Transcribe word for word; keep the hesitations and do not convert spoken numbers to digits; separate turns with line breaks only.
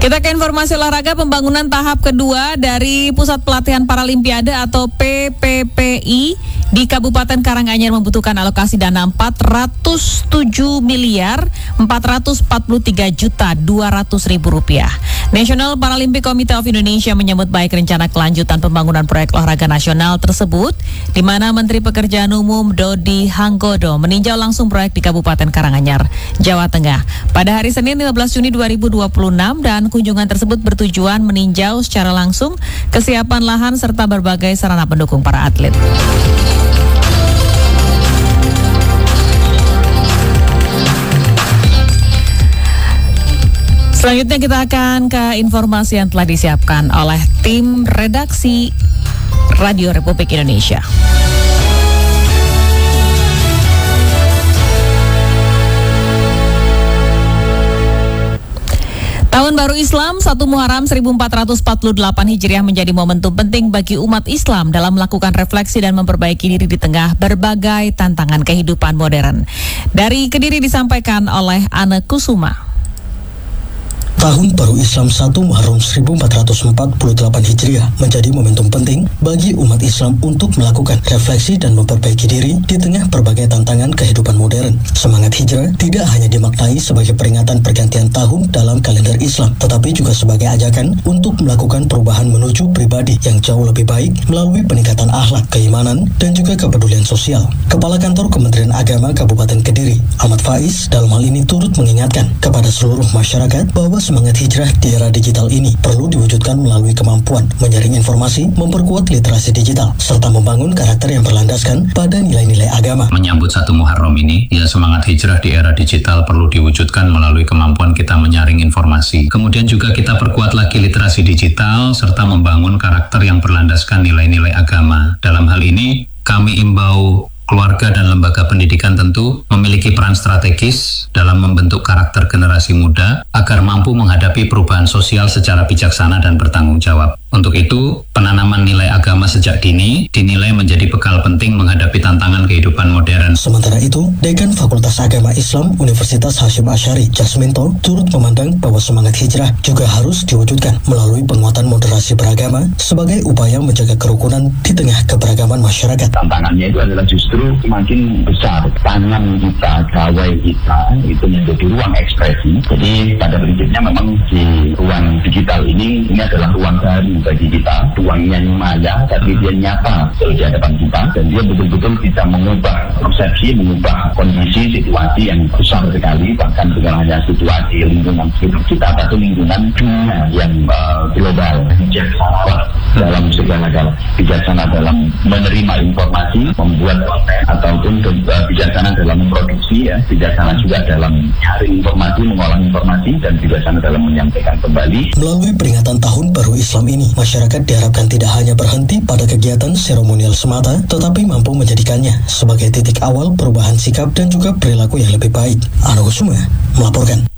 Kita ke informasi olahraga. Pembangunan tahap kedua dari Pusat Pelatihan Paralimpiade atau P P P I di Kabupaten Karanganyar membutuhkan alokasi dana empat ratus tujuh miliar empat ratus empat puluh tiga juta dua ratus ribu rupiah. National Paralympic Committee of Indonesia menyambut baik rencana kelanjutan pembangunan proyek olahraga nasional tersebut, di mana Menteri Pekerjaan Umum Dodi Hanggodo meninjau langsung proyek di Kabupaten Karanganyar, Jawa Tengah pada hari Senin lima belas Juni dua ribu dua puluh enam, dan kunjungan tersebut bertujuan meninjau secara langsung kesiapan lahan serta berbagai sarana pendukung para atlet. Selanjutnya kita akan ke informasi yang telah disiapkan oleh tim redaksi Radio Republik Indonesia. Tahun Baru Islam satu Muharram seribu empat ratus empat puluh delapan Hijriah menjadi momentum penting bagi umat Islam dalam melakukan refleksi dan memperbaiki diri di tengah berbagai tantangan kehidupan modern. Dari Kediri disampaikan oleh Anne Kusuma.
Tahun Baru Islam satu Muharram seribu empat ratus empat puluh delapan Hijriah menjadi momentum penting bagi umat Islam untuk melakukan refleksi dan memperbaiki diri di tengah berbagai tantangan kehidupan modern. Semangat hijrah tidak hanya dimaknai sebagai peringatan pergantian tahun dalam kalender Islam, tetapi juga sebagai ajakan untuk melakukan perubahan menuju pribadi yang jauh lebih baik melalui peningkatan akhlak, keimanan, dan juga kepedulian sosial. Kepala Kantor Kementerian Agama Kabupaten Kediri, Ahmad Faiz, dalam hal ini turut mengingatkan kepada seluruh masyarakat bahwa semangat hijrah di era digital ini perlu diwujudkan melalui kemampuan menyaring informasi, memperkuat literasi digital, serta membangun karakter yang berlandaskan pada nilai-nilai agama.
Menyambut satu Muharram ini, ya semangat hijrah di era digital perlu diwujudkan melalui kemampuan kita menyaring informasi. Kemudian juga kita perkuat lagi literasi digital, serta membangun karakter yang berlandaskan nilai-nilai agama. Dalam hal ini, kami imbau keluarga dan lembaga pendidikan tentu memiliki peran strategis dalam membentuk karakter generasi muda agar mampu menghadapi perubahan sosial secara bijaksana dan bertanggung jawab. Untuk itu, penanaman nilai agama sejak dini dinilai menjadi bekal penting menghadapi tantangan kehidupan modern.
Sementara itu, Dekan Fakultas Agama Islam Universitas Hasyim Asy'ari, Jasminto, turut memandang bahwa semangat hijrah juga harus diwujudkan melalui penguatan moderasi beragama sebagai upaya menjaga kerukunan di tengah keberagaman masyarakat.
Tantangannya itu adalah justru semakin besar. Tangan kita, gawai kita itu menjadi ruang ekspresi. Jadi pada prinsipnya memang di ruang digital ini ini adalah ruang baru bagi kita, ruangnya maya tapi dia nyata di hadapan kita, dan dia betul-betul bisa mengubah persepsi, mengubah kondisi situasi yang besar sekali, bahkan bukan hanya situasi lingkungan hidup kita, tapi lingkungan dunia yang uh, global. Bijaksana dalam segala hal, bijaksana dalam menerima informasi, membuat konten, ataupun uh, bijaksana dalam memproduksi, ya, bijaksana juga dalam mencari informasi, mengolah informasi, dan bijaksana dalam menyampaikan kembali.
Melalui peringatan Tahun Baru Islam ini, masyarakat diharapkan tidak hanya berhenti pada kegiatan seremonial semata, tetapi mampu menjadikannya sebagai titik awal perubahan sikap dan juga perilaku yang lebih baik. Anne Kusuma melaporkan.